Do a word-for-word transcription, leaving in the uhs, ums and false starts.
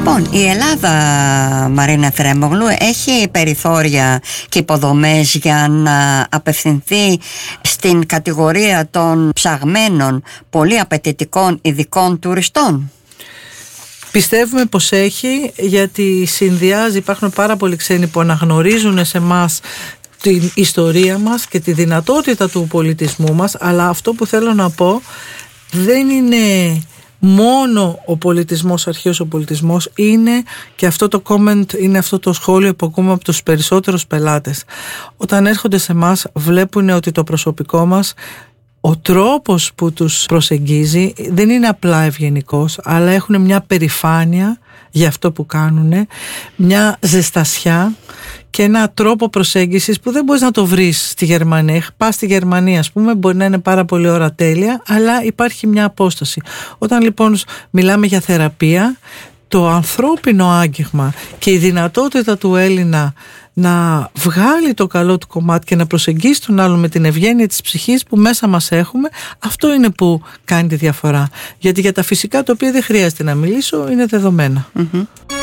Λοιπόν, η Ελλάδα, Μαρίνα Θρέμογλου, έχει περιθώρια και υποδομές για να απευθυνθεί στην κατηγορία των ψαγμένων, πολύ απαιτητικών ειδικών τουριστών? Πιστεύουμε πως έχει, γιατί συνδυάζει, υπάρχουν πάρα πολλοί ξένοι που αναγνωρίζουν σε εμάς την ιστορία μας και τη δυνατότητα του πολιτισμού μας, αλλά αυτό που θέλω να πω δεν είναι μόνο ο πολιτισμός, αρχαίος ο πολιτισμός, είναι και αυτό το comment, είναι αυτό το σχόλιο που ακούμε από τους περισσότερους πελάτες. Όταν έρχονται σε εμάς βλέπουν ότι το προσωπικό μας, ο τρόπος που τους προσεγγίζει δεν είναι απλά ευγενικός, αλλά έχουν μια περηφάνεια για αυτό που κάνουν, μια ζεστασιά και ένα τρόπο προσέγγισης που δεν μπορείς να το βρεις στη Γερμανία. Πας στη Γερμανία, ας πούμε, μπορεί να είναι πάρα πολύ ώρα τέλεια, αλλά υπάρχει μια απόσταση. Όταν λοιπόν μιλάμε για θεραπεία, το ανθρώπινο άγγιγμα και η δυνατότητα του Έλληνα να βγάλει το καλό του κομμάτι και να προσεγγίσει τον άλλο με την ευγένεια της ψυχής που μέσα μας έχουμε, αυτό είναι που κάνει τη διαφορά. Γιατί για τα φυσικά, τα οποία δεν χρειάζεται να μιλήσω, είναι δεδομένα. Mm-hmm.